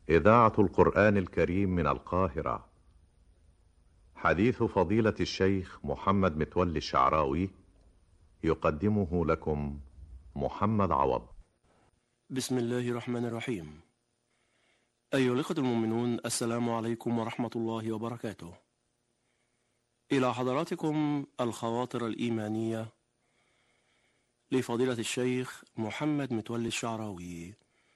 إذاعة القرآن الكريم من القاهرة. حديث فضيلة الشيخ محمد متولي الشعراوي يقدمه لكم محمد عوض. بسم الله الرحمن الرحيم. أيها الأخوة المؤمنون، السلام عليكم ورحمة الله وبركاته. إلى حضراتكم الخواطر الإيمانية لفضيلة الشيخ محمد متولي الشعراوي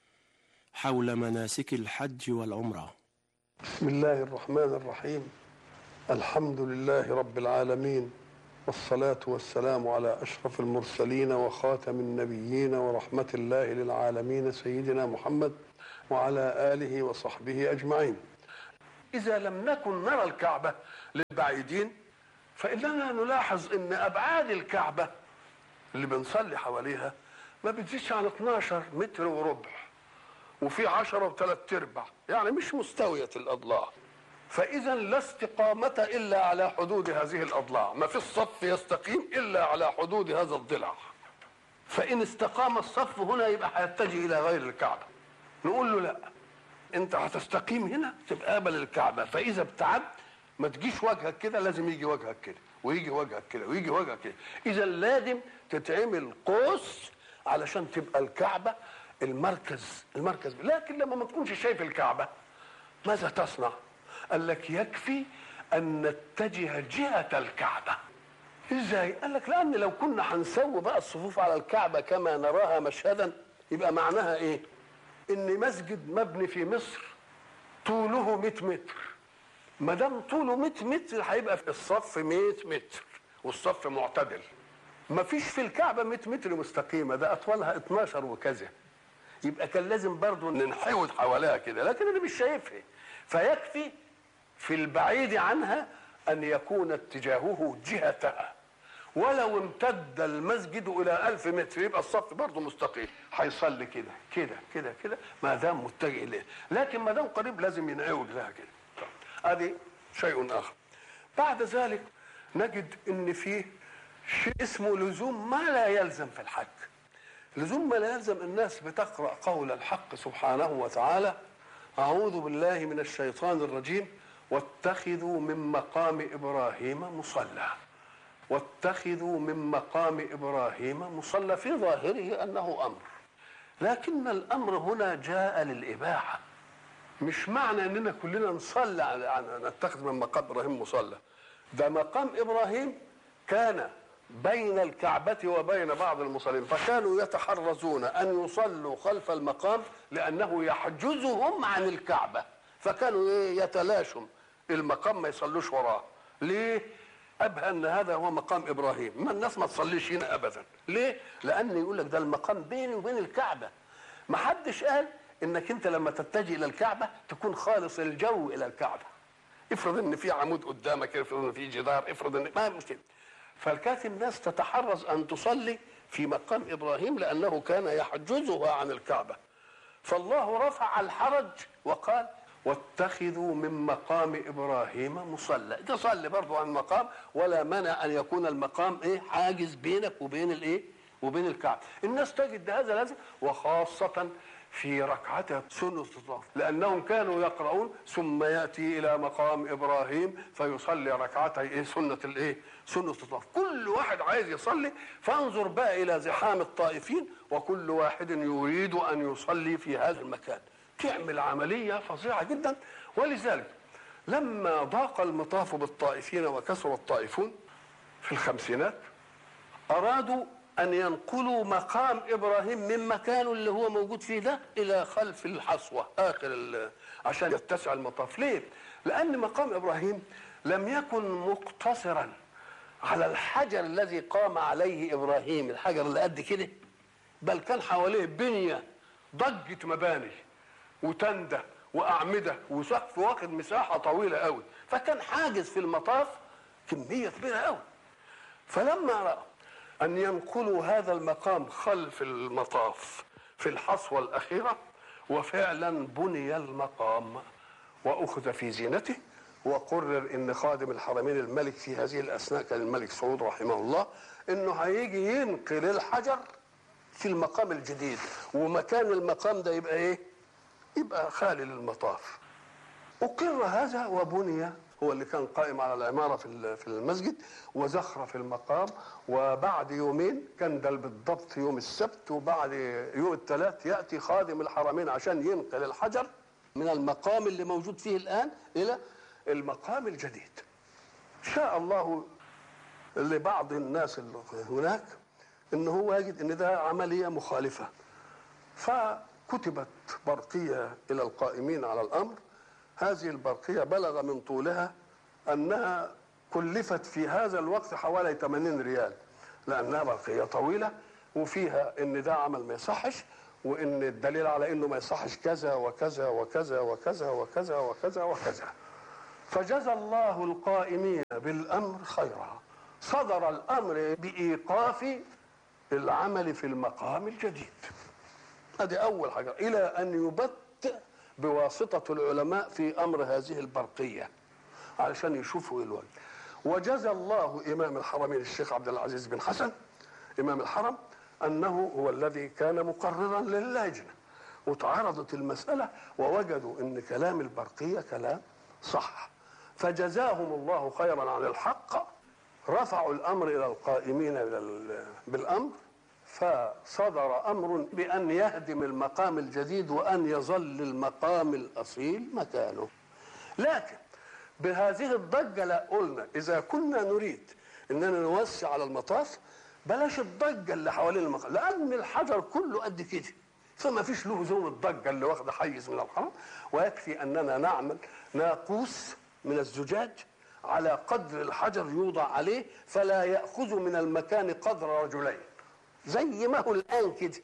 حول مناسك الحج والعمرة. بسم الله الرحمن الرحيم. الحمد لله رب العالمين، والصلاة والسلام على أشرف المرسلين وخاتم النبيين ورحمة الله للعالمين سيدنا محمد وعلى آله وصحبه أجمعين. إذا لم نكن نرى الكعبة للبعيدين فإننا نلاحظ أن أبعاد الكعبة اللي بنصلي حواليها ما بتزيدش عن 12 متر وربع، وفي 10 و3/4، يعني مش مستوية الأضلاع. فإذا لا استقامة إلا على حدود هذه الأضلاع، ما في الصف يستقيم إلا على حدود هذا الضلع. فإن استقام الصف هنا يبقى هيتجه إلى غير الكعبة. نقول له لا، أنت هتستقيم هنا تبقى قابل الكعبة، فإذا ابتعدت ما تجيش وجهك كده، لازم يجي وجهك كده ويجي وجهك كده ويجي وجهك كده. إذا لازم تتعمل قوس علشان تبقى الكعبة المركز. لكن لما ما تكونش شايف الكعبة ماذا تصنع؟ قال لك يكفي أن نتجه جهة الكعبة. إزاي؟ قال لك لأن لو كنا هنسوي بقى الصفوف على الكعبة كما نراها مشهدا يبقى معناها إيه؟ إن مسجد مبني في مصر طوله 100 متر، ما دام طوله 100 متر هيبقى في الصف 100 متر والصف معتدل. ما فيش في الكعبة 100 متر مستقيمة، ده أطولها 12 وكذا، يبقى كان لازم برضو ننحود حواليها كده، لكن أنا مش شايفها. فيكفي في البعيد عنها أن يكون اتجاهه جهتها، ولو امتد المسجد إلى 1000 متر يبقى الصف برضه مستقيم، هيصلي كده كده كده كده ما دام متجه إليه، لكن ما دام قريب لازم ينعوج لها كده. هذه شيء آخر. بعد ذلك نجد إن فيه شيء اسمه لزوم ما لا يلزم في الحج. لزوم ما لا يلزم، الناس بتقرأ قول الحق سبحانه وتعالى: أعوذ بالله من الشيطان الرجيم، واتخذوا من مقام إبراهيم مصلى. واتخذوا من مقام إبراهيم مصلى، في ظاهره أنه أمر، لكن الأمر هنا جاء للإباحة. مش معنى أننا كلنا نصلي على نتخذ من مقام إبراهيم مصلى. ده مقام إبراهيم كان بين الكعبة وبين بعض المصلين، فكانوا يتحرزون أن يصلوا خلف المقام لأنه يحجزهم عن الكعبة، فكانوا يتلاشوا المقام ما يصلوش وراه. ليه؟ أبهى أن هذا هو مقام إبراهيم، ما الناس ما تصليش هنا أبدا. ليه؟ لأن يقول لك ده المقام بيني وبين الكعبة. ما حدش قال إنك أنت لما تتجه إلى الكعبة تكون خالص الجو إلى الكعبة. افرض إن في عمود قدامك، افرض إن في جدار، افرض إن ما مشكلة. فالكاتب الناس تتحرز أن تصلي في مقام إبراهيم لأنه كان يحجزها عن الكعبة. فالله رفع الحرج وقال: واتخذوا من مقام إبراهيم مصلى. تصلي برضو عن المقام، ولا منع أن يكون المقام حاجز بينك وبين وبين الكعبة. الناس تجد هذا لازم، وخاصة في ركعة سنة الطواف، لأنهم كانوا يقرؤون: ثم يأتي إلى مقام إبراهيم فيصلي ركعتي سنة الطواف. كل واحد عايز يصلي، فانظر بقى إلى زحام الطائفين، وكل واحد يريد أن يصلي في هذا المكان. تعمل عملية فظيعة جدا. ولذلك لما ضاق المطاف بالطائفين وكثر الطائفون في الخمسينات، أرادوا أن ينقلوا مقام إبراهيم من مكانه اللي هو موجود فيه ده إلى خلف الحصوة عشان يتسع المطاف. ليه؟ لأن مقام إبراهيم لم يكن مقتصرا على الحجر الذي قام عليه إبراهيم، الحجر اللي قد كده، بل كان حواليه بنية ضجة مباني وتندة وأعمدة وسقف واخد مساحة طويلة قوي، فكان حاجز في المطاف كمية كبيرة قوي. فلما رأى أن ينقلوا هذا المقام خلف المطاف في الحصوة الأخيرة، وفعلا بني المقام وأخذ في زينته، وقرر إن خادم الحرمين الملك في هذه الأثناء كان الملك سعود رحمه الله، إنه هيجي ينقل الحجر في المقام الجديد، ومكان المقام ده يبقى يبقى خالي للمطاف. أقر هذا وبني، هو اللي كان قائم على العمارة في المسجد، وزخرف المقام. وبعد يومين كان ده بالضبط يوم السبت، وبعد يوم الثلاث يأتي خادم الحرمين عشان ينقل الحجر من المقام اللي موجود فيه الآن إلى المقام الجديد. شاء الله لبعض الناس اللي هناك إن هو يجد إن ده عملية مخالفة، فكتبت برقية إلى القائمين على الأمر. هذه البرقية بلغ من طولها أنها كلفت في هذا الوقت حوالي 80 ريال، لأنها برقية طويلة وفيها إن ده عمل ما يصحش، وإن الدليل على إنه ما يصحش كذا وكذا وكذا وكذا وكذا وكذا وكذا. فجزى الله القائمين بالأمر خيرا، صدر الأمر بإيقاف العمل في المقام الجديد. هذه أول حاجة، إلى أن يبت بواسطة العلماء في أمر هذه البرقية علشان يشوفوا الوجه. وجزى الله إمام الحرمين الشيخ عبد العزيز بن حسن إمام الحرم أنه هو الذي كان مقررا للجنة، وتعرضت المسألة ووجدوا أن كلام البرقية كلام صح، فجزاهم الله خيرا عن الحق. رفعوا الأمر إلى القائمين بالأمر، فصدر أمر بأن يهدم المقام الجديد وأن يظل المقام الأصيل مكانه. لكن بهذه الضجة لا قلنا إذا كنا نريد أننا نوسع على المطاف بلاش الضجة اللي حوالين المقام، لأن الحجر كله قد كده، فما فيش له زوم الضجة اللي واخده حيز من الحرم. ويكفي أننا نعمل ناقوس من الزجاج على قدر الحجر يوضع عليه، فلا يأخذ من المكان قدر رجلين زي ما هو الآن كده.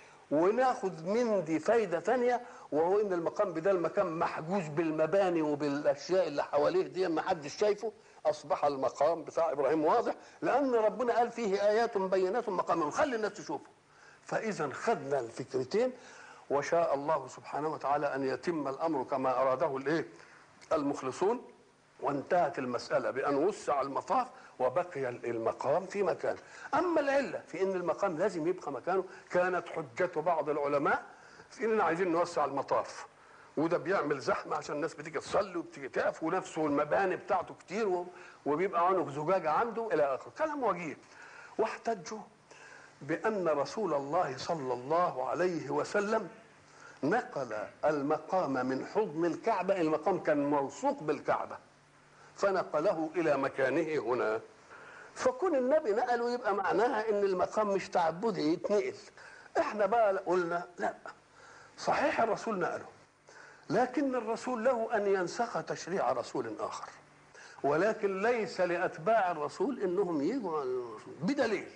وناخذ من دي فايدة ثانية، وهو ان المقام بدل المكان محجوز بالمباني وبالاشياء اللي حواليه دي ما حدش شايفه، اصبح المقام بتاع ابراهيم واضح، لان ربنا قال فيه ايات بينات مقام، خلي الناس تشوفه. فاذا خدنا الفكرتين، وشاء الله سبحانه وتعالى ان يتم الامر كما اراده المخلصون، وانتهت المسألة بأن وسع المطاف وبقي المقام في مكانه. أما العلة في أن المقام لازم يبقى مكانه، كانت حجة بعض العلماء في أننا عايزين نوسع المطاف، وده بيعمل زحمة عشان الناس بتيجي تصلي وبتيجي تقف، ونفسه المباني بتاعته كتير وبيبقى عنق زجاجة عنده إلى آخره، كلام وجيه. واحتجوا بأن رسول الله صلى الله عليه وسلم نقل المقام من حضن الكعبة، المقام كان ملصوق بالكعبة، فنقله إلى مكانه هنا. فكون النبي نقله يبقى معناها إن المقام مش تعبدي يتنقل. إحنا بقى قلنا لا، صحيح الرسول نقله، لكن الرسول له أن ينسخ تشريع رسول آخر، ولكن ليس لأتباع الرسول إنهم يجوا على الرسول، بدليل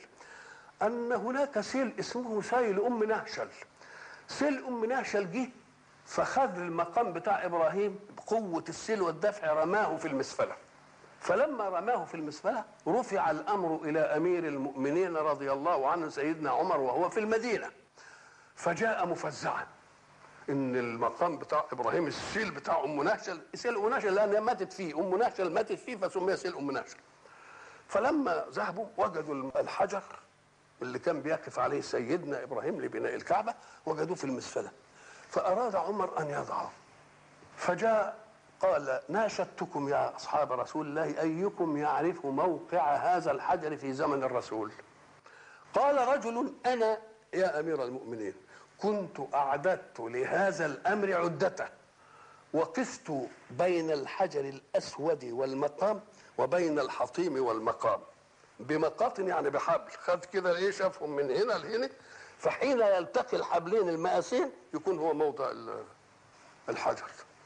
أن هناك سيل اسمه سيل أم نهشل. سيل أم نهشل جه فخذ المقام بتاع إبراهيم بقوة السيل والدفع، رماه في المسفلة. فلما رماه في المسفلة رفع الأمر إلى أمير المؤمنين رضي الله عنه سيدنا عمر وهو في المدينة، فجاء مفزعا إن المقام بتاع إبراهيم السيل بتاع أم نهشل، سيل أم نهشل لأنها ماتت فيه، أم نهشل ماتت فيه فسمي سيل أم نهشل. فلما ذهبوا وجدوا الحجر اللي كان بيقف عليه سيدنا إبراهيم لبناء الكعبة وجدوه في المسفلة، فأراد عمر أن يضعه، فجاء قال: ناشدتكم يا أصحاب رسول الله أيكم يعرف موقع هذا الحجر في زمن الرسول؟ قال رجل: أنا يا أمير المؤمنين كنت أعددت لهذا الأمر عدته، وقست بين الحجر الأسود والمقام وبين الحطيم والمقام بمقاطن، يعني بحبل، خد كده ايه، شافهم من هنا لهنا، فحين يلتقي الحبلين المقاسين يكون هو موضع الحجر.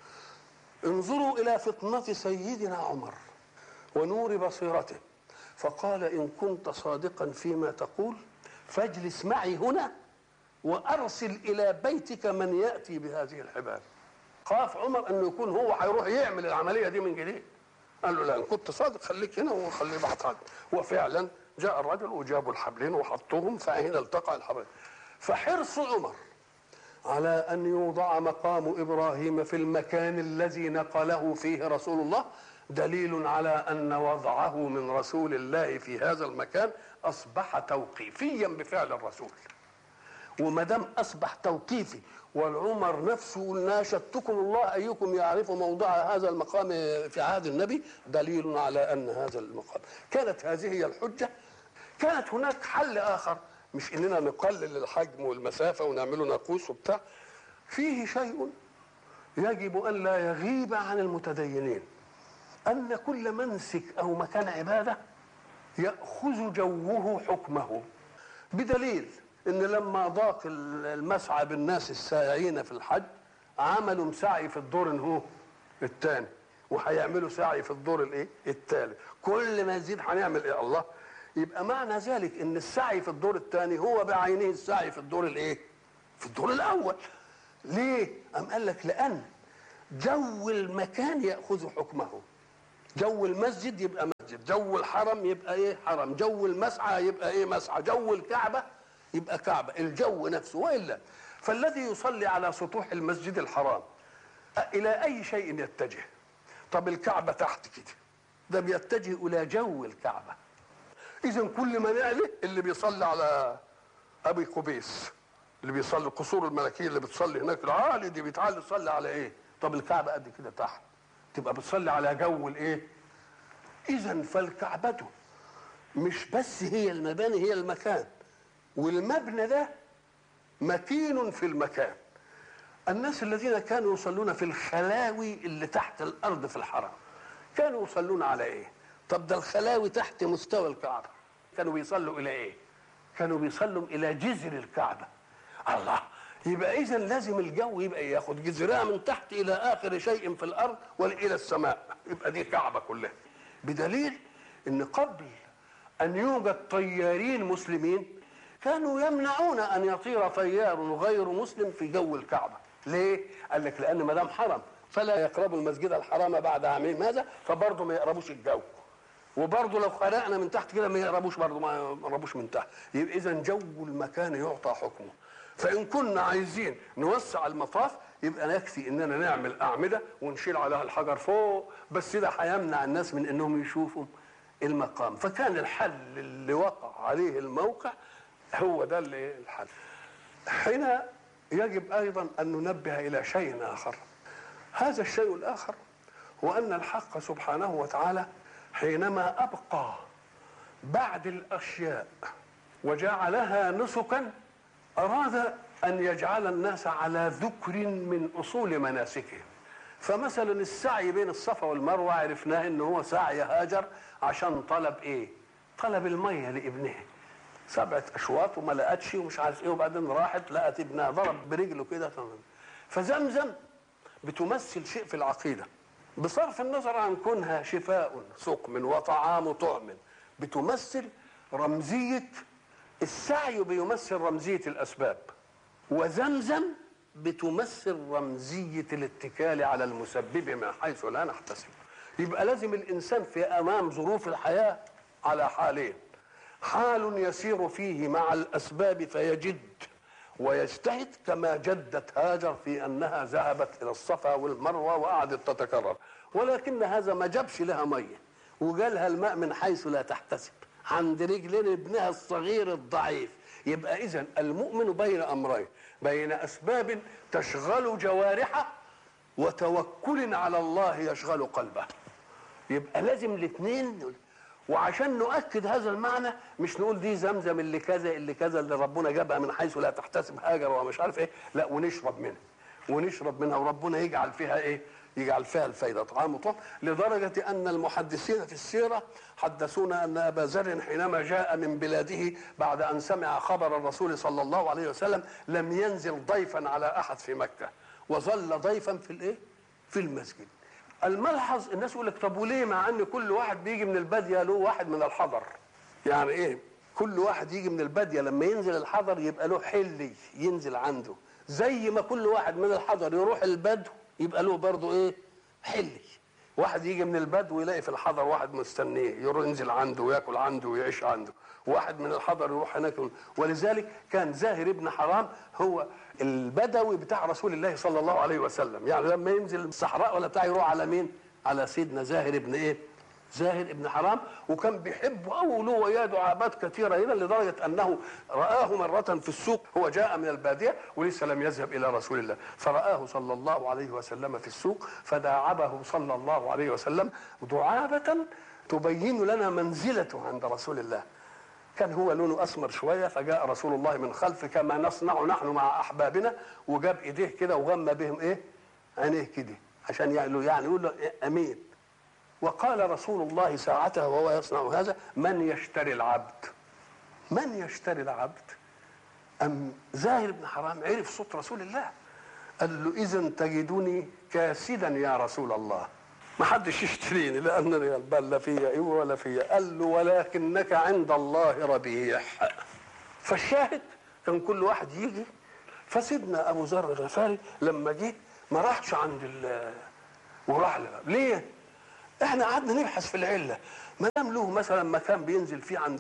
انظروا الى فطنة سيدنا عمر ونور بصيرته، فقال: ان كنت صادقا فيما تقول فاجلس معي هنا وارسل الى بيتك من ياتي بهذه الحبال. خاف عمر انه يكون هو هيروح يعمل العمليه دي من جديد، قال له: لا، ان كنت صادق خليك هنا وخليه بعض. وفعلا جاء الرجل وجابوا الحبلين وحطوهم، فهنا التقى الحبلين. فحرص عمر على ان يوضع مقام ابراهيم في المكان الذي نقله فيه رسول الله دليل على ان وضعه من رسول الله في هذا المكان اصبح توقيفيا بفعل الرسول، وما دام اصبح توقيفي والعمر نفسه يقول ناشدتكم الله ايكم يعرف موضع هذا المقام في عهد النبي، دليل على ان هذا المقام. كانت هذه هي الحجه. كانت هناك حل اخر، مش اننا نقلل الحجم والمسافه ونعمله ناقوس وبتاع، فيه شيء يجب ان لا يغيب عن المتدينين، ان كل منسك او مكان عباده ياخذ جوه حكمه، بدليل ان لما ضاق المسعى بالناس السائعين في الحج عملوا سعي في الدور هو الثاني، وهيعملوا سعي في الدور الايه الثالث، كل ما يزيد هنعمل ايه الله. يبقى معنى ذلك ان السعي في الدور الثاني هو بعينه السعي في الدور الايه في الدور الاول. ليه؟ ام قال لك لان جو المكان ياخذ حكمه. جو المسجد يبقى مسجد، جو الحرم يبقى ايه حرم، جو المسعى يبقى ايه مسعى، جو الكعبه يبقى كعبه، الجو نفسه. والا فالذي يصلي على سطوح المسجد الحرام الى اي شيء يتجه؟ طب الكعبه تحت كده، ده بيتجه الى جو الكعبه. اذا كل ما نعلي اللي بيصلي على ابي قبيس، اللي بيصلي القصور الملكيه اللي بتصلي هناك العالي دي، بيتعالي تصلي على ايه؟ طب الكعبه قد كده تحت، تبقى بتصلي على جو الايه؟ اذا فالكعبه مش بس هي المباني، هي المكان، والمبنى ده مكين في المكان. الناس الذين كانوا يصلون في الخلاوي اللي تحت الارض في الحرم كانوا يصلون على ايه؟ طب ده الخلاوي تحت مستوى الكعبه، كانوا بيصلوا الى ايه؟ كانوا بيصلوا الى جذر الكعبه. الله، يبقى اذا لازم الجو يبقى ياخد جذرها من تحت الى اخر شيء في الارض والى السماء، يبقى دي كعبه كلها. بدليل ان قبل ان يوجد طيارين مسلمين كانوا يمنعون ان يطير طيار غير مسلم في جو الكعبه. ليه؟ قال لك لان ما دام حرم فلا يقربوا المسجد الحرام بعد عامين هذا، فبرضه ما يقربوش الجو، وبرضه لو خلقنا من تحت كده ما يقربوش، برضه ما يقربوش من تحت. يبقى اذا جو المكان يعطى حكمه. فان كنا عايزين نوسع المطاف يبقى يكفي اننا نعمل اعمده ونشيل عليها الحجر فوق، بس ده هيمنع الناس من انهم يشوفوا المقام. فكان الحل اللي وقع عليه الموقع هو ده اللي الحل. هنا يجب ايضا ان ننبه الى شيء اخر. هذا الشيء الاخر هو ان الحق سبحانه وتعالى حينما ابقى بعد الاشياء وجعلها نسكا اراد ان يجعل الناس على ذكر من اصول مناسكهم. فمثلا السعي بين الصفا والمروه عرفناه ان هو سعي هاجر عشان طلب ايه؟ طلب الميه لابنها، 7 أشواط وما لقتش ومش عارف ايه، وبعدين راحت لقت ابنها ضرب برجله كده. فزمزم بتمثل شيء في العقيده بصرف النظر عن كونها شفاء سقم وطعام طعم، بتمثل رمزيه السعي، بيمثل رمزيه الاسباب، وزمزم بتمثل رمزيه الاتكال على المسبب من حيث لا نحتسب. يبقى لازم الانسان في امام ظروف الحياه على حالين: حال يسير فيه مع الاسباب فيجد ويجتهد كما جدت هاجر في انها ذهبت الى الصفا والمروه وقعدت تتكرر، ولكن هذا ما جابش لها ميه وجالها الماء من حيث لا تحتسب عند رجلين ابنها الصغير الضعيف. يبقى اذن المؤمن بين امرين: بين اسباب تشغل جوارحه وتوكل على الله يشغل قلبه. يبقى لازم الاثنين. وعشان نؤكد هذا المعنى مش نقول دي زمزم اللي كذا اللي كذا اللي ربنا جابها من حيث لا تحتسب هاجر ومش عارف ايه، لا، ونشرب منها وربنا يجعل فيها ايه؟ يجعل فيها الفايده طعام وطعم. لدرجه ان المحدثين في السيره حدثونا ان ابا ذر حينما جاء من بلاده بعد ان سمع خبر الرسول صلى الله عليه وسلم لم ينزل ضيفا على احد في مكه، وظل ضيفا في الايه؟ في المسجد. الملحظ الناس يقول لك طب وليه مع ان كل واحد بيجي من الباديه له واحد من الحضر؟ يعني ايه؟ كل واحد يجي من الباديه لما ينزل الحضر يبقى له حلي ينزل عنده، زي ما كل واحد من الحضر يروح البدو يبقى له برضه ايه؟ حلي. واحد يجي من البدو ويلاقي في الحضر واحد مستنيه يروح ينزل عنده وياكل عنده ويعيش عنده، واحد من الحضر يروح هناك. ولذلك كان زاهر ابن حرام هو البدوي بتاع رسول الله صلى الله عليه وسلم، يعني لما ينزل الصحراء ولا بتاع يروح على مين؟ على سيدنا زاهر ابن ايه؟ زاهر ابن حرام، وكان بيحبه قوي له وياه دعابات كثيره هنا، لدرجه انه رآه مره في السوق. هو جاء من الباديه ولسه لم يذهب الى رسول الله، فرآه صلى الله عليه وسلم في السوق، فداعبه صلى الله عليه وسلم دعابه تبين لنا منزلته عند رسول الله. كان هو لونه اسمر شويه، فجاء رسول الله من خلف كما نصنع نحن مع احبابنا، وجاب ايديه كده وغمى بهم ايه؟ عينيه كده، عشان يعني يقول له امين. وقال رسول الله ساعتها وهو يصنع هذا: من يشتري العبد؟ من يشتري العبد؟ أم زاهر بن حرام عرف صوت رسول الله، قال له: إذا تجدني كاسدا يا رسول الله، ما حدش يشتريني لأنني البال لا فيا إيه ولا فيا. قال له: ولكنك عند الله ربيح. فالشاهد كان كل واحد يجي. فسيدنا أبو ذر الغفاري لما جه ما راحش عند وراح ليه؟ احنا قعدنا نبحث في العله، ما دام له مثلا مكان بينزل فيه عند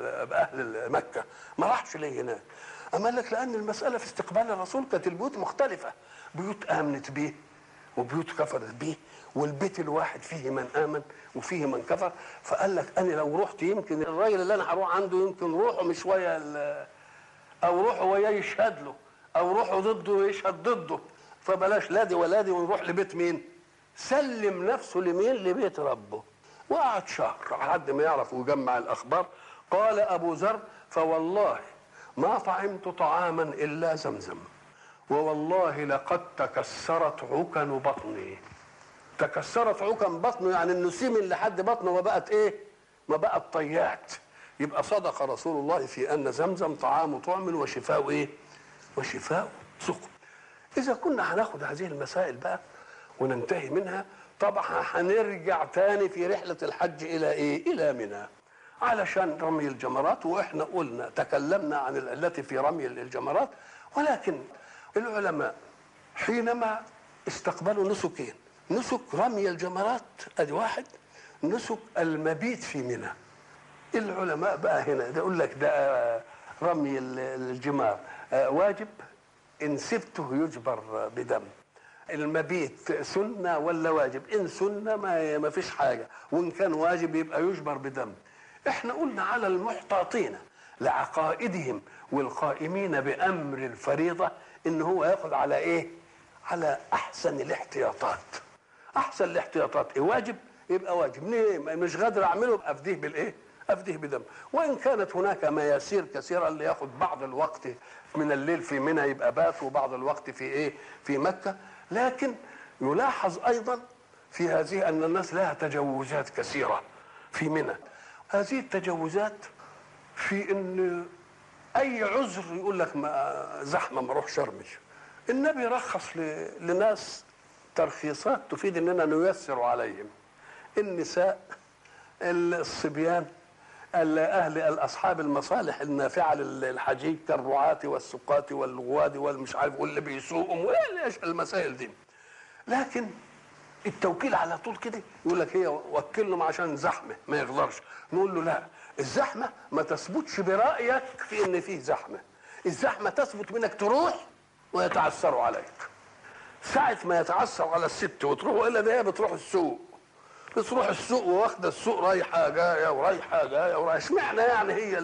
اهل مكه، ما راحش ليه هناك؟ اما قال لك لان المساله في استقبال الرسول كانت البيوت مختلفه، بيوت امنت به وبيوت كفرت به، والبيت الواحد فيه من امن وفيه من كفر. فقال لك انا لو رحت يمكن الراجل اللي انا هروح عنده يمكن روحه مش ويا او روحه وياه يشهد له، او روحه ضده يشهد ضده، فبلاش لا دي ولا دي، ونروح لبيت مين؟ سلم نفسه لمين؟ لبيت ربه. وقعد شهر لحد ما يعرف ويجمع الاخبار. قال ابو ذر: فوالله ما طعمت طعاما الا زمزم، ووالله لقد تكسرت عكن بطني. تكسرت عكن بطنه يعني النسيم اللي لحد بطنه ما بقت ايه؟ ما بقت طيات. يبقى صدق رسول الله في ان زمزم طعام طعم وشفاء ايه؟ وشفاء سقم. اذا كنا هناخد هذه المسائل بقى وننتهي منها، طبعا هنرجع تاني في رحلة الحج إلى إيه؟ إلى منى، علشان رمي الجمرات. وإحنا قلنا تكلمنا عن العلة في رمي الجمرات، ولكن العلماء حينما استقبلوا نسكين: نسك رمي الجمرات أدي واحد، نسك المبيت في منى. العلماء بقى هنا يقول لك ده رمي الجمار واجب، إن سبته يجبر بدم. المبيت سنة ولا واجب؟ إن سنة ما فيش حاجة، وإن كان واجب يبقى يجبر بدم. إحنا قلنا على المحتاطين لعقائدهم والقائمين بأمر الفريضة إن هو يأخذ على إيه؟ على أحسن الاحتياطات. أحسن الاحتياطات إيه؟ واجب يبقى واجب، مش قادر أعمله أفديه بالإيه؟ أفديه بدم. وإن كانت هناك مياسير كثيرة اللي يأخذ بعض الوقت من الليل في منى يبقى بات، وبعض الوقت في إيه؟ في مكة. لكن يلاحظ أيضا في هذه أن الناس لها تجوزات كثيرة في منى. هذه التجوزات في أن أي عذر يقول لك ما زحمة ما اروحش ارمي. النبي رخص لناس ترخيصات تفيد أننا نيسر عليهم: النساء، الصبيان، أهل الأصحاب المصالح النافعة للحجيج كالرعاة والسقاة والغواد والمش عارف واللي بيسوقهم وليش المسائل دي. لكن التوكيل على طول كده يقول لك هي وكلهم عشان زحمة ما يغدرش. نقول له لا، الزحمة ما تثبتش برأيك في إن فيه زحمة، الزحمة تثبت منك تروح ويتعثروا عليك. ساعة ما يتعثر على الست وتروح، وإلا ده بتروح السوق، بتروح السوق واخده السوق رايحه جايه ورايحه جايه ورايحه. اشمعنى يعني هي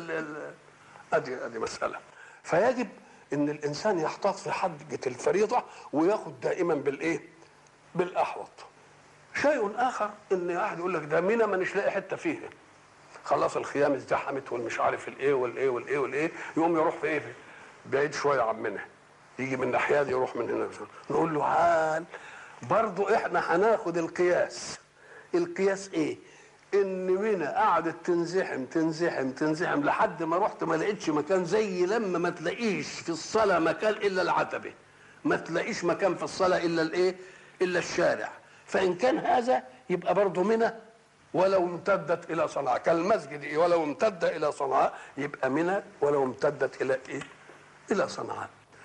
ادي مساله. فيجب ان الانسان يحتاط في حجه الفريضه وياخد دائما بالايه؟ بالاحوط. شيء اخر ان واحد يقول لك ده منى مانيش لاقي حته فيها، خلاص الخيام ازدحمت والمش عارف الايه والايه والايه والايه، يقوم يروح في ايه؟ بعيد شويه عن منى، يجي من ناحيه دي يروح من هنا. نقول له عال برضه احنا هناخد القياس. القياس ايه؟ ان منى قعدت تنزحم تنزحم تنزحم لحد ما رحت ما لقيتش مكان، زي لما ما تلاقيش في الصلاه مكان الا العتبه، ما تلاقيش مكان في الصلاه الا الايه؟ الا الشارع. فان كان هذا يبقى برضه منى ولو امتدت الى صنعاء، كالمسجد إيه؟ ولو امتد الى صنعاء يبقى منى ولو امتدت الى ايه؟ الى صنعاء.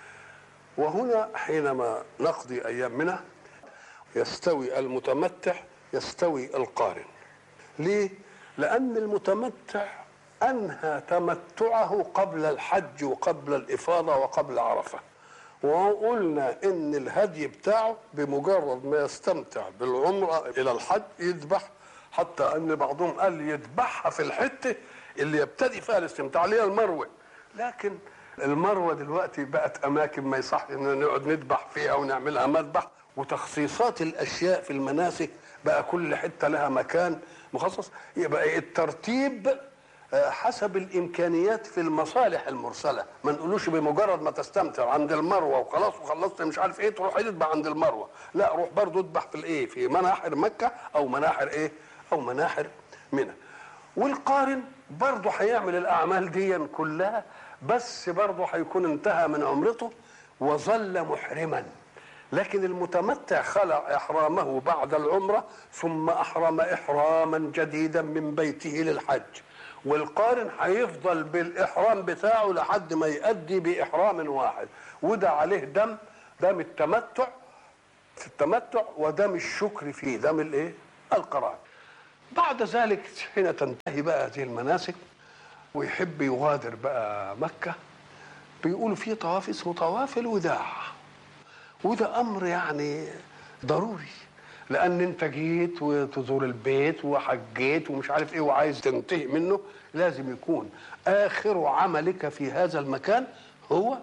وهنا حينما نقضي ايام منى يستوي المتمتع يستوي القارن. ليه؟ لأن المتمتع أنهى تمتعه قبل الحج وقبل الإفاضة وقبل عرفة، وقلنا إن الهدي بتاعه بمجرد ما يستمتع بالعمرة إلى الحج يذبح حتى ان بعضهم قال يذبحها في الحته اللي يبتدي فيها الاستمتاع اللي هي المروه. لكن المروه دلوقتي بقت اماكن ما يصح ان نقعد نذبح فيها ونعملها مذبح، وتخصيصات الاشياء في المناسك بقى كل حته لها مكان مخصص. يبقى الترتيب حسب الامكانيات في المصالح المرسله، ما نقولوش بمجرد ما تستمتع عند المروه وخلاص وخلصت مش عارف ايه تروح تذبح عند المروه، لا روح برضه اذبح في الايه، في مناحر مكه او مناحر ايه، او مناحر منى. والقارن برضه هيعمل الاعمال دي كلها، بس برضه هيكون انتهى من عمرته وظل محرما. لكن المتمتع خلع احرامه بعد العمره ثم احرم احراما جديدا من بيته للحج، والقارن هيفضل بالاحرام بتاعه لحد ما يؤدي باحرام واحد، وده عليه دم التمتع في التمتع ودم الشكر في دم الايه، القران. بعد ذلك حين تنتهي بقى هذه المناسك ويحب يغادر بقى مكه، بيقولوا في طواف اسمه طواف الوداع، وده امر يعني ضروري، لان انت جيت وتزور البيت وحجيت ومش عارف ايه وعايز تنتهي منه، لازم يكون اخر عملك في هذا المكان هو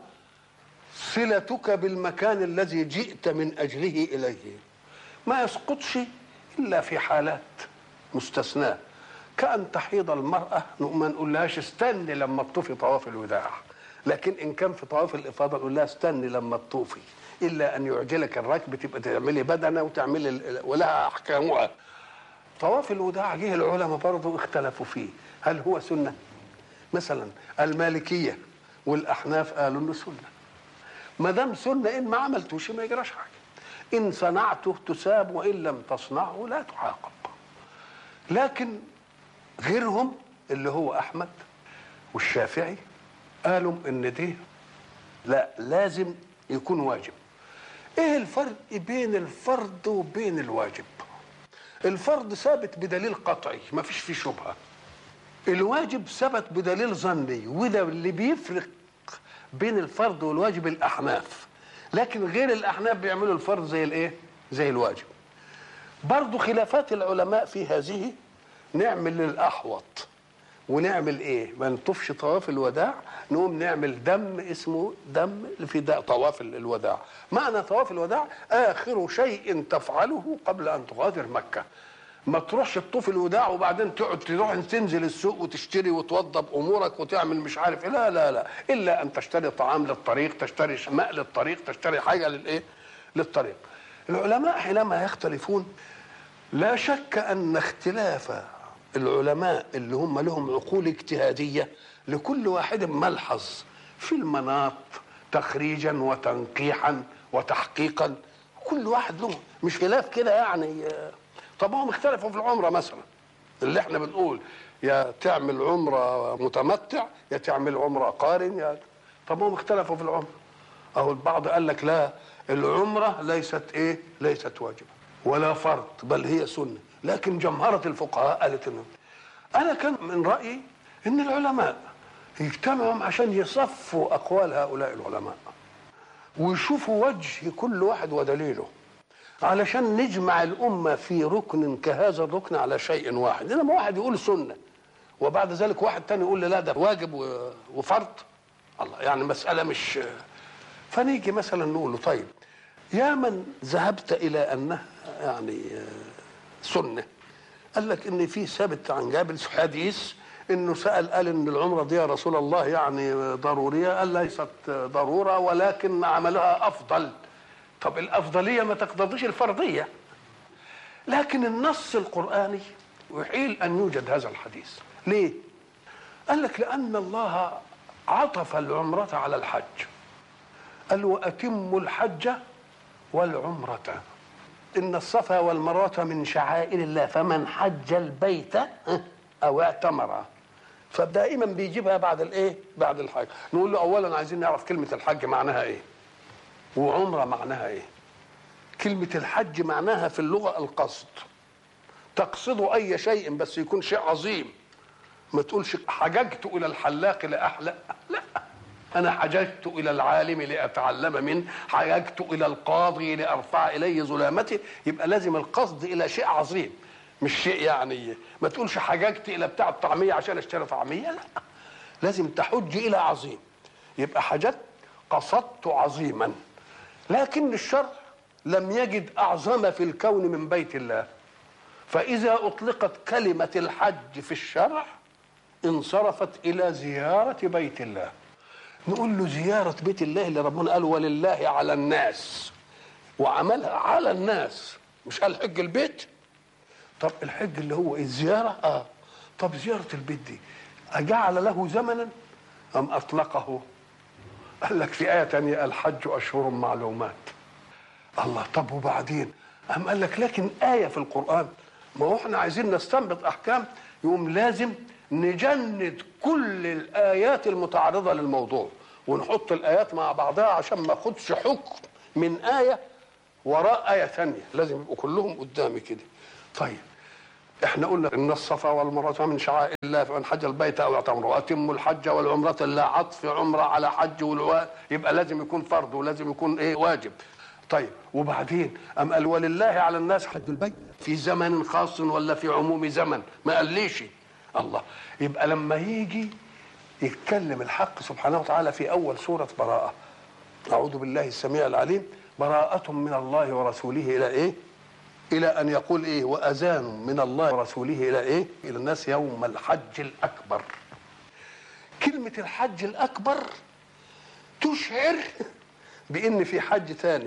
صلتك بالمكان الذي جئت من اجله اليه. ما يسقطش الا في حالات مستثناه، كأن تحيض المرأة ما نقولهاش استني لما تطوفي طواف الوداع، لكن ان كان في طواف الافاضه نقول لها استني لما تطوفي، الا ان يعجلك الركب تبقى تعملي بدنه وتعملي ولها احكامها. طواف الوداع جه العلماء برضه اختلفوا فيه، هل هو سنه؟ مثلا المالكيه والاحناف قالوا انه سنه، ما دام سنه ان ما عملتوش ما يجراش حاجه، ان صنعته تساب وان لم تصنعه لا تعاقب. لكن غيرهم اللي هو احمد والشافعي قالوا ان دي لا لازم يكون واجب. ايه الفرق بين الفرض وبين الواجب؟ الفرض ثابت بدليل قطعي ما فيش فيه شبهه، الواجب ثبت بدليل ظني، وده اللي بيفرق بين الفرض والواجب الاحناف، لكن غير الاحناف بيعملوا الفرض زي الايه، زي الواجب. برضو خلافات العلماء في هذه، نعمل للاحوط ونعمل ايه، ما نطوفش طواف الوداع، نقوم نعمل دم اسمه دم في طواف الوداع. معنى طواف الوداع اخر شيء تفعله قبل ان تغادر مكه، ما تروحش تطوف الوداع وبعدين تقعد تروح تنزل السوق وتشتري وتوضب امورك وتعمل مش عارف ايه، لا لا لا، الا ان تشتري طعام للطريق، تشتري ماء للطريق، تشتري حاجه للايه، للطريق. العلماء حينما يختلفون لا شك ان اختلاف العلماء اللي هم لهم عقول اجتهاديه لكل واحد ملحظ في المناط تخريجا وتنقيحا وتحقيقا، كل واحد له مش خلاف كده يعني. طب هم اختلفوا في العمره مثلا، اللي احنا بنقول يا تعمل عمره متمتع يا تعمل عمره قارن يا، طب هم اختلفوا في العمره. اهو البعض قال لك لا العمره ليست ايه، ليست واجبه ولا فرض بل هي سنه، لكن جمهره الفقهاء قالت انه. انا كان من رايي ان العلماء يجتمعوا عشان يصفوا اقوال هؤلاء العلماء ويشوفوا وجه كل واحد ودليله، علشان نجمع الامه في ركن كهذا الركن على شيء واحد. انما واحد يقول سنه وبعد ذلك واحد تاني يقول لا ده واجب وفرض، الله يعني مساله مش. فنيجي مثلا نقول له طيب يا من ذهبت الى انها يعني سنه، قال لك ان في ثابت عن جابر حديث انه سال قال ان العمره دي يا رسول الله يعني ضروريه، قال ليست ضروره ولكن عملها افضل. طب الافضليه ما تقتضيش الفرضيه، لكن النص القراني يحيل ان يوجد هذا الحديث. ليه؟ قال لك لان الله عطف العمره على الحج، قال واتموا الحج والعمره، ان الصفا والمروه من شعائر الله فمن حج البيت او اعتمر. فدائما بيجيبها بعد الايه، بعد الحج. نقول له اولا عايزين نعرف كلمه الحج معناها ايه وعمره معناها ايه. كلمه الحج معناها في اللغه القصد، تقصد اي شيء بس يكون شيء عظيم. ما تقولش حججت الى الحلاق لاحلق، لا، انا حججت الى العالم لاتعلم منه، حججت الى القاضي لارفع اليه ظلامتي. يبقى لازم القصد الى شيء عظيم. مش شيء يعني ما تقولش حججت الى بتاع الطعميه عشان اشتري طعميه، لا، لازم تحج الى عظيم. يبقى حججت قصدت عظيما. لكن الشرع لم يجد اعظم في الكون من بيت الله، فاذا اطلقت كلمه الحج في الشرع انصرفت الى زياره بيت الله. نقول له زياره بيت الله اللي ربنا قال ولله على الناس، وعملها على الناس، مش قال حج البيت؟ طب الحج اللي هو الزياره، طب زياره البيت دي اجعل له زمنا ام اطلقه؟ قال لك في آية تانية الحج أشهر معلومات. الله، طب وبعدين؟ قام قال لك لكن آية في القرآن، ما هو احنا عايزين نستنبط أحكام، يقوم لازم نجند كل الآيات المتعارضة للموضوع ونحط الآيات مع بعضها عشان ما أخدش حكم من آية وراء آية ثانية، لازم يبقوا كلهم قدامي كده. طيب احنا قلنا ان الصفا والمروه من شعائر الله، فمن حج البيت او اعتمر واتم الحج والعمره، لا عطف عمره على حج يبقى لازم يكون فرض ولازم يكون ايه واجب. طيب وبعدين ام قال ولله على الناس حج البيت في زمن خاص ولا في عموم زمن؟ ما قاليش. الله، يبقى لما يجي يتكلم الحق سبحانه وتعالى في اول سوره براءه، اعوذ بالله السميع العليم، براءة من الله ورسوله الى ايه؟ إلى أن يقول إيه؟ وأذان من الله ورسوله إلى إيه؟ إلى الناس يوم الحج الأكبر. كلمة الحج الأكبر تشعر بأن في حج ثاني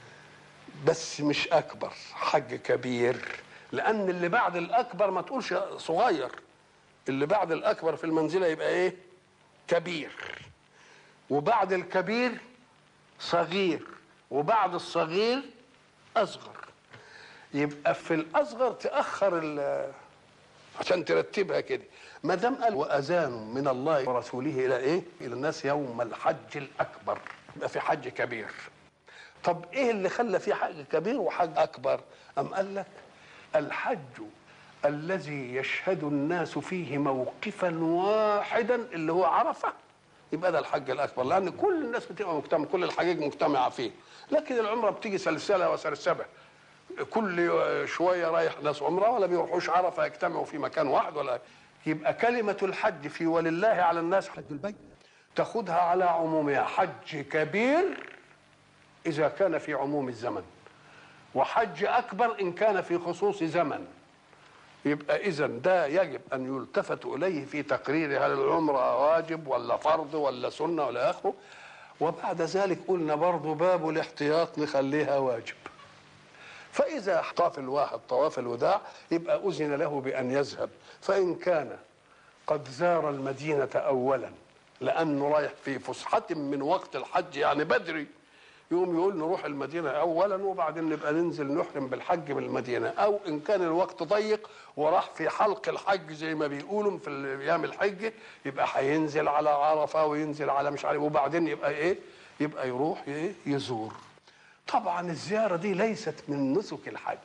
بس مش أكبر، حج كبير، لأن اللي بعد الأكبر ما تقولش صغير، اللي بعد الأكبر في المنزلة يبقى إيه؟ كبير، وبعد الكبير صغير، وبعد الصغير أصغر. يبقى في الاصغر تاخر عشان ترتبها كده. ما دام قال واذان من الله ورسوله الى ايه؟ الى الناس يوم الحج الاكبر، يبقى في حج كبير. طب ايه اللي خلى في حج كبير وحج اكبر؟ ام قال لك الحج الذي يشهد الناس فيه موقفا واحدا اللي هو عرفه، يبقى ده الحج الاكبر، لان كل الناس بتبقى مجتمع، كل الحجاج مجتمعه فيه. لكن العمره بتيجي سلسله وسرسبه، كل شويه رايح ناس عمره ولا بيروحوش عرفه يجتمعوا في مكان واحد ولا. يبقى كلمه الحج في ولله على الناس حج البيت تاخدها على عمومها، حج كبير اذا كان في عموم الزمن، وحج اكبر ان كان في خصوص زمن. يبقى اذا ده يجب ان يلتفت اليه في تقرير هل العمره واجب ولا فرض ولا سنه ولا اخره. وبعد ذلك قلنا برضه باب الاحتياط نخليها واجب. فإذا طاف الواحد طواف الوداع يبقى أذن له بأن يذهب، فإن كان قد زار المدينة أولا لأنه رايح في فسحة من وقت الحج يعني بدري، يقوم يقول نروح المدينة أولا وبعدين نبقى ننزل نحرم بالحج من المدينة. أو إن كان الوقت ضيق وراح في حلق الحج زي ما بيقولوا في أيام الحج، يبقى هينزل على عرفة وينزل على مش عارف، وبعدين يبقى إيه؟ يبقى يروح إيه؟ يزور. طبعا الزيارة دي ليست من نسك الحج،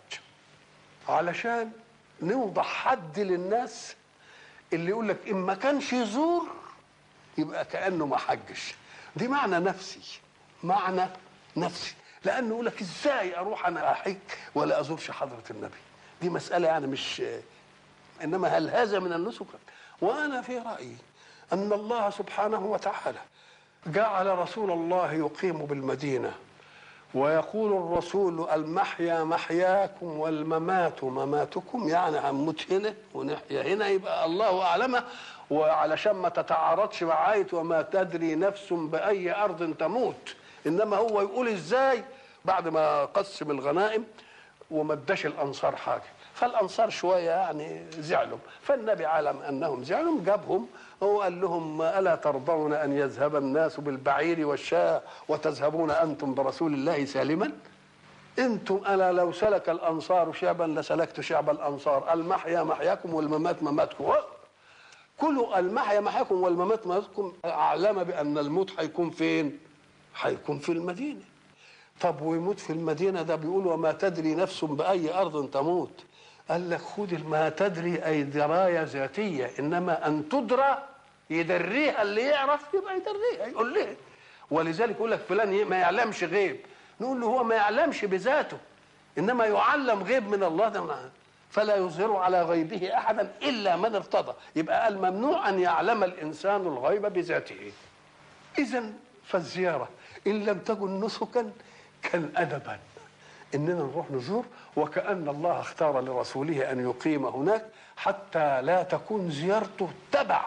علشان نوضح حد للناس اللي يقول لك إن ما كانش يزور يبقى كأنه ما حجش. دي معنى نفسي، معنى نفسي، لأنه يقول لك إزاي أروح أنا أحج ولا أزورش حضرة النبي؟ دي مسألة يعني مش، إنما هل هذا من النسك؟ وأنا في رأيي أن الله سبحانه وتعالى جعل رسول الله يقيم بالمدينة، ويقول الرسول المحيا محياكم والممات مماتكم، يعني هنموت هنا ونحيا هنا، يبقى الله أعلم. وعلشان ما تتعارضش مع آية وما تدري نفس بأي أرض تموت، إنما هو يقول إزاي بعد ما قسم الغنائم وما اداش الأنصار حاجة، فالأنصار شوية يعني زعلوا، فالنبي علم أنهم زعلوا جابهم هو قال لهم ألا ترضون أن يذهب الناس بالبعير والشاة وتذهبون أنتم برسول الله سالما؟ أنتم ألا لو سلك الأنصار شعبا لسلكت شعب الأنصار، المحيا محياكم والممات مماتكم. كل المحيا محياكم والممات مماتكم أعلم بأن الموت هيكون فين؟ هيكون في المدينة. طب ويموت في المدينة ده بيقول وما تدري نفس بأي أرض تموت. قال لك خد ما تدري أي دراية ذاتية، إنما أن تدرى يدريها اللي يعرف يبقى يدريها يقول ليه. ولذلك يقول لك فلان ما يعلمش غيب، نقول له هو ما يعلمش بذاته، إنما يعلم غيب من الله. ده فلا يظهر على غيبه أحدا إلا من ارتضى. يبقى الممنوع أن يعلم الإنسان الغيب بذاته. إذن فالزيارة إن لم تكن نسكا كان أدبا، إننا نروح نزور، وكأن الله اختار لرسوله أن يقيم هناك حتى لا تكون زيارته تبع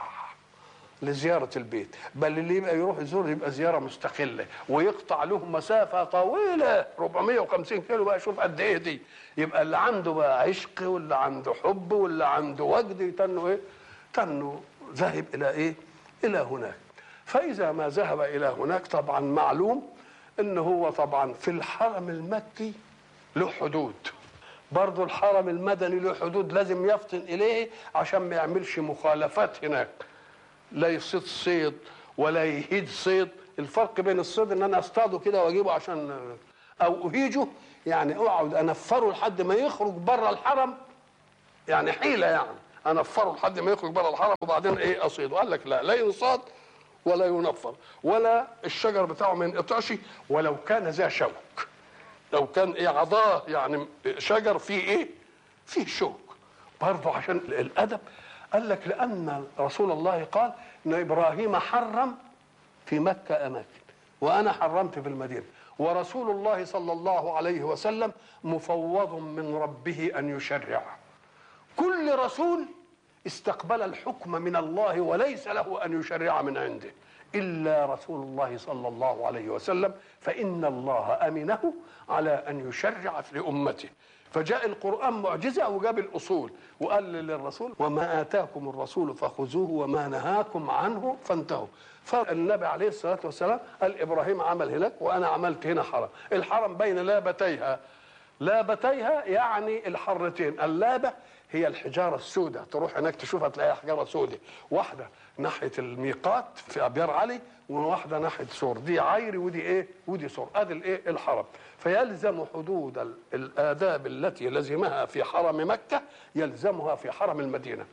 لزيارة البيت، بل اللي يبقى يروح يزور يبقى زيارة مستقلة ويقطع له مسافة طويلة 450 كيلو. بقى شوف قد ايه دي. يبقى اللي عنده بقى عشق واللي عنده حب واللي عنده وجد يتنوا ايه؟ تنوا ذاهب الى ايه؟ الى هناك. فإذا ما ذهب الى هناك طبعا معلوم ان هو طبعا في الحرم المكي له حدود، برضه الحرم المدني له حدود لازم يفطن اليه عشان ما يعملش مخالفات هناك، لا يصيد صيد ولا يهيج صيد. الفرق بين الصيد ان انا اصطاده كده واجيبه عشان او اهيجه، يعني اقعد انفره لحد ما يخرج بره الحرم، يعني حيله، يعني انفره لحد ما يخرج بره الحرم وبعدين ايه اصيده. قال لك لا ينصاد ولا ينفر ولا الشجر بتاعه ما ينقطعش ولو كان ذا شوك، لو كان ايه عضاه يعني شجر فيه ايه؟ فيه شوك، برضه عشان الادب. قال لك لأن رسول الله قال إن إبراهيم حرم في مكة أماكن وأنا حرمت في المدينة، ورسول الله صلى الله عليه وسلم مفوض من ربه أن يشرع. كل رسول استقبل الحكم من الله وليس له أن يشرع من عنده إلا رسول الله صلى الله عليه وسلم، فإن الله أمنه على أن يشرع لأمته. فجاء القرآن معجزة وجاب الأصول وقال للرسول وما آتاكم الرسول فخذوه وما نهاكم عنه فانتهوا. فالنبي عليه الصلاة والسلام قال إبراهيم عمل هناك وأنا عملت هنا حرم. الحرم بين لابتيها، لابتيها يعني الحرتين. اللابة هي الحجارة السوداء، تروح هناك تشوفها تلاقيها حجارة سوداء، واحدة ناحية الميقات في أبيار علي وواحدة ناحية سور، دي عيري ودي ايه؟ ودي سور. ادي الايه؟ الحرم. فيلزم حدود الآداب التي لزمها في حرم مكة يلزمها في حرم المدينة.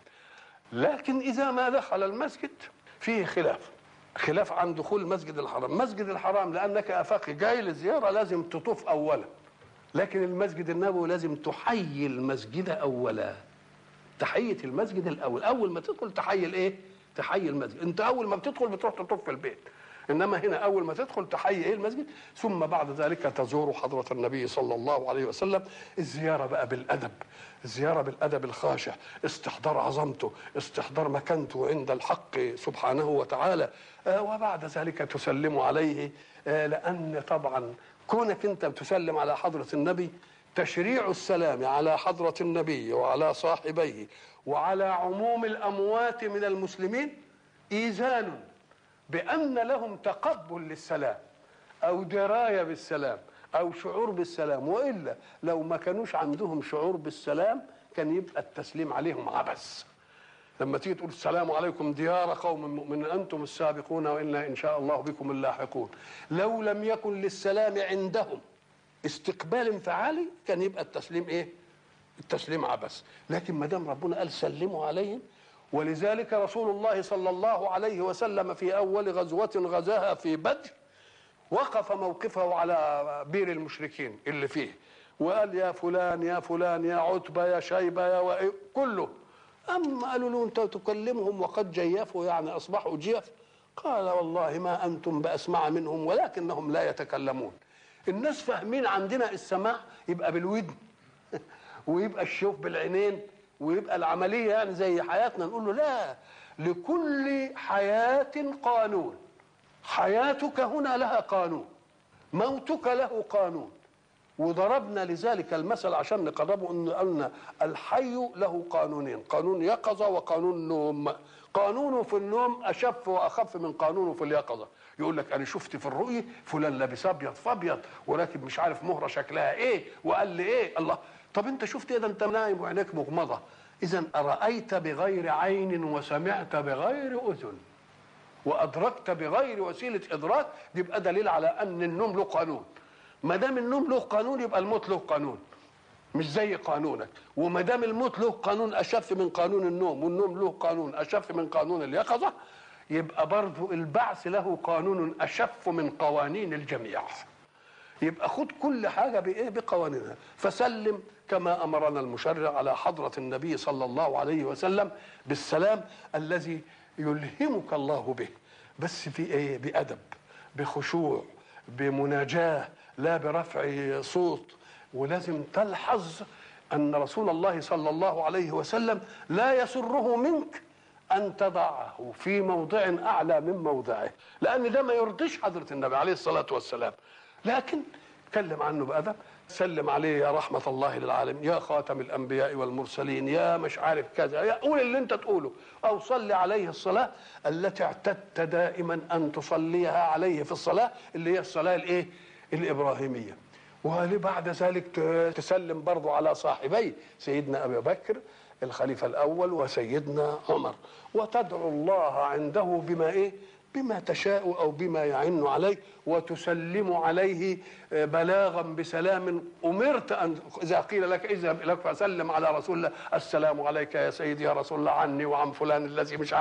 لكن إذا ما دخل المسجد فيه خلاف عن دخول مسجد الحرام. مسجد الحرام لأنك أفاقي جاي للزيارة لازم تطوف أولا، لكن المسجد النبوي لازم تحيي المسجد أولا. تحية المسجد الأول، أول ما تدخل تحيي الإيه؟ تحيي المسجد. أنت أول ما بتدخل بتروح تطوف في البيت، إنما هنا أول ما تدخل تحيي إيه؟ المسجد. ثم بعد ذلك تزور حضرة النبي صلى الله عليه وسلم. الزيارة بقى بالأدب، الزيارة بالأدب الخاشع، استحضار عظمته، استحضار مكانته عند الحق سبحانه وتعالى. وبعد ذلك تسلم عليه، لأن طبعا كونك أنت بتسلم على حضرة النبي تشريع السلام على حضرة النبي وعلى صاحبيه وعلى عموم الأموات من المسلمين إيذان بأن لهم تقبل للسلام أو دراية بالسلام أو شعور بالسلام. وإلا لو ما كانوش عندهم شعور بالسلام كان يبقى التسليم عليهم عبث. لما تيجي تقول السلام عليكم ديار قوم مؤمنين أنتم السابقون وإنا إن شاء الله بكم اللاحقون، لو لم يكن للسلام عندهم استقبال انفعالي كان يبقى التسليم ايه؟ التسليم عبث. لكن ما دام ربنا قال سلموا عليهم، ولذلك رسول الله صلى الله عليه وسلم في اول غزوة غزاها في بدر وقف موقفه على بير المشركين اللي فيه وقال يا فلان يا فلان يا عتبة يا شيبة يا كله. اما قالوا له انت تكلمهم وقد جيفوا يعني اصبحوا جيف، قال والله ما انتم باسمع منهم ولكنهم لا يتكلمون. الناس فاهمين عندنا السماع يبقى بالودن ويبقى الشوف بالعينين ويبقى العملية يعني زي حياتنا. نقول له لا، لكل حياة قانون. حياتك هنا لها قانون، موتك له قانون. وضربنا لذلك المثل عشان نقربه ان قلنا الحي له قانونين، قانون يقظة وقانون نوم. قانونه في النوم أشف وأخف من قانونه في اليقظة. يقول لك أنا شفت في الرؤية فلان لابس أبيض فأبيض ولكن مش عارف مهرة شكلها إيه وقال لي إيه. الله، طب أنت شفت إيه؟ ده أنت نايم وعينيك مغمضة. إذا رأيت بغير عين وسمعت بغير أذن وأدركت بغير وسيلة إدراك، يبقى دليل على أن النوم له قانون. ما دام النوم له قانون يبقى الموت له قانون مش زي قانونك. وما دام الموت له قانون أشف من قانون النوم والنوم له قانون أشف من قانون اليقظة، يبقى برضو البعث له قانون أشف من قوانين الجميع. يبقى خد كل حاجة بإيه؟ بقوانينها. فسلم كما أمرنا المشرع على حضرة النبي صلى الله عليه وسلم بالسلام الذي يلهمك الله به، بس في إيه؟ بأدب، بخشوع، بمناجاة، لا برفع صوت. ولازم تلحظ أن رسول الله صلى الله عليه وسلم لا يسره منك أن تضعه في موضع أعلى من موضعه، لأن ده ما يرضيش حضرة النبي عليه الصلاة والسلام. لكن تكلم عنه بأدب، سلم عليه يا رحمة الله للعالمين، يا خاتم الأنبياء والمرسلين، يا مش عارف كذا، يا قول اللي انت تقوله، أو صلي عليه الصلاة التي اعتدت دائما أن تصليها عليه في الصلاة، اللي هي الصلاة الإيه؟ الإبراهيمية. وبعد ذلك تسلم برضو على صاحبي سيدنا أبي بكر الخليفة الأول وسيدنا عمر، وتدعو الله عنده بما إيه؟ بما تشاء أو بما يعن عليه، وتسلم عليه بلاغا بسلام. أمرت أن إذا قيل لك اذهب إليك فسلم على رسول الله، السلام عليك يا سيدي يا رسول الله عني وعن فلان الذي مش